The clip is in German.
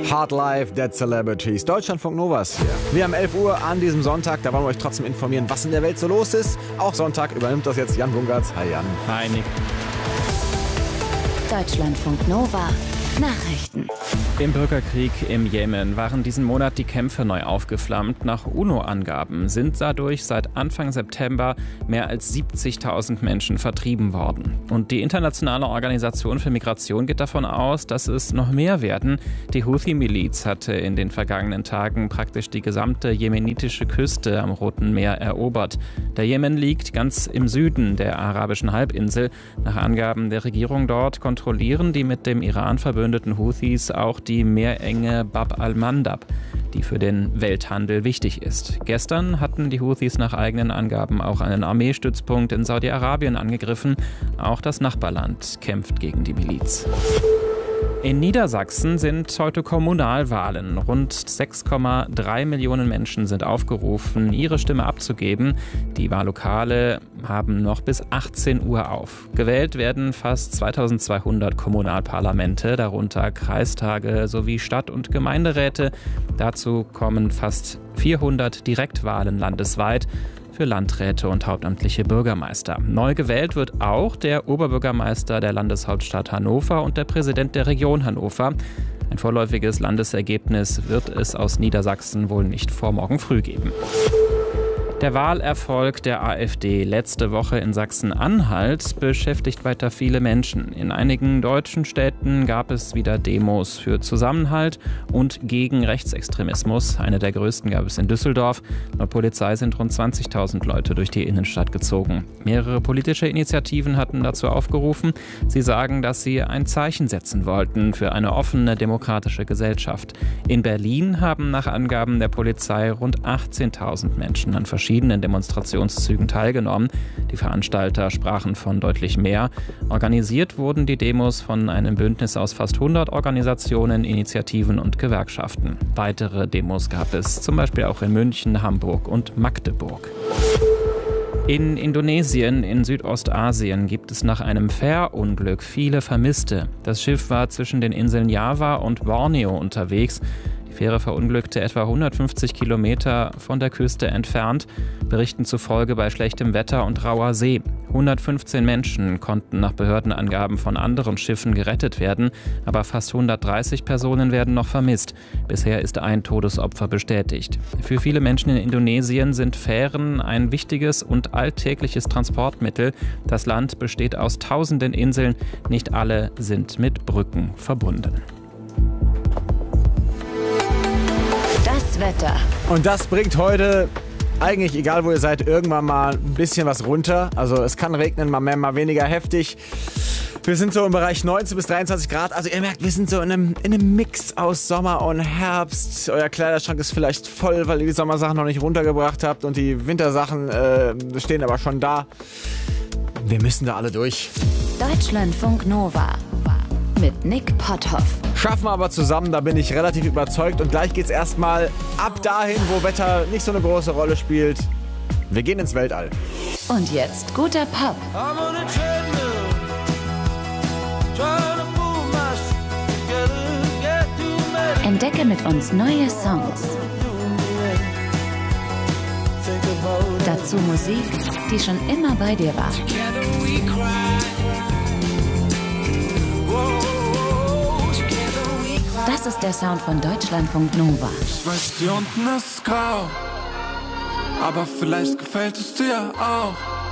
Hard Life, Dead Celebrities, Deutschlandfunk Novas hier. Wir haben 11 Uhr an diesem Sonntag, da wollen wir euch trotzdem informieren, was in der Welt so los ist. Auch Sonntag übernimmt das jetzt Jan Bungartz. Hi Jan. Hi Nick. Deutschlandfunk Nova. Nachrichten. Im Bürgerkrieg im Jemen waren diesen Monat die Kämpfe neu aufgeflammt. Nach UNO-Angaben sind dadurch seit Anfang September mehr als 70.000 Menschen vertrieben worden. Und die Internationale Organisation für Migration geht davon aus, dass es noch mehr werden. Die Houthi-Miliz hatte in den vergangenen Tagen praktisch die gesamte jemenitische Küste am Roten Meer erobert. Der Jemen liegt ganz im Süden der arabischen Halbinsel. Nach Angaben der Regierung dort kontrollieren die mit dem Iran verbündeten Houthis auch die Meerenge Bab al-Mandab, die für den Welthandel wichtig ist. Gestern hatten die Houthis nach eigenen Angaben auch einen Armeestützpunkt in Saudi-Arabien angegriffen. Auch das Nachbarland kämpft gegen die Miliz. In Niedersachsen sind heute Kommunalwahlen. Rund 6,3 Millionen Menschen sind aufgerufen, ihre Stimme abzugeben. Die Wahllokale haben noch bis 18 Uhr auf. Gewählt werden fast 2200 Kommunalparlamente, darunter Kreistage sowie Stadt- und Gemeinderäte. Dazu kommen fast 400 Direktwahlen landesweit für Landräte und hauptamtliche Bürgermeister. Neu gewählt wird auch der Oberbürgermeister der Landeshauptstadt Hannover und der Präsident der Region Hannover. Ein vorläufiges Landesergebnis wird es aus Niedersachsen wohl nicht vor morgen früh geben. Der Wahlerfolg der AfD letzte Woche in Sachsen-Anhalt beschäftigt weiter viele Menschen. In einigen deutschen Städten gab es wieder Demos für Zusammenhalt und gegen Rechtsextremismus. Eine der größten gab es in Düsseldorf. Laut Polizei sind rund 20.000 Leute durch die Innenstadt gezogen. Mehrere politische Initiativen hatten dazu aufgerufen. Sie sagen, dass sie ein Zeichen setzen wollten für eine offene, demokratische Gesellschaft. In Berlin haben nach Angaben der Polizei rund 18.000 Menschen an verschiedenen Demonstrationszügen teilgenommen. Die Veranstalter sprachen von deutlich mehr. Organisiert wurden die Demos von einem Bündnis aus fast 100 Organisationen, Initiativen und Gewerkschaften. Weitere Demos gab es zum Beispiel auch in München, Hamburg und Magdeburg. In Indonesien, in Südostasien, gibt es nach einem Fährunglück viele Vermisste. Das Schiff war zwischen den Inseln Java und Borneo unterwegs. Die Fähre verunglückte etwa 150 Kilometer von der Küste entfernt, Berichten zufolge bei schlechtem Wetter und rauer See. 115 Menschen konnten nach Behördenangaben von anderen Schiffen gerettet werden, aber fast 130 Personen werden noch vermisst. Bisher ist ein Todesopfer bestätigt. Für viele Menschen in Indonesien sind Fähren ein wichtiges und alltägliches Transportmittel. Das Land besteht aus tausenden Inseln, nicht alle sind mit Brücken verbunden. Das Wetter. Und das bringt heute, eigentlich egal wo ihr seid, irgendwann mal ein bisschen was runter. Also es kann regnen, mal mehr, mal weniger heftig. Wir sind so im Bereich 19 bis 23 Grad. Also ihr merkt, wir sind so in einem Mix aus Sommer und Herbst. Euer Kleiderschrank ist vielleicht voll, weil ihr die Sommersachen noch nicht runtergebracht habt. Und die Wintersachen stehen aber schon da. Wir müssen da alle durch. Deutschlandfunk Nova. Mit Nick Potthoff. Schaffen wir aber zusammen, da bin ich relativ überzeugt. Und gleich geht's erstmal ab dahin, wo Wetter nicht so eine große Rolle spielt. Wir gehen ins Weltall. Und jetzt guter Pop. Entdecke mit uns neue Songs. Dazu Musik, die schon immer bei dir war. Das ist der Sound von Deutschlandfunk Nova. Ich weiß, hier unten ist grau, aber vielleicht gefällt es dir auch.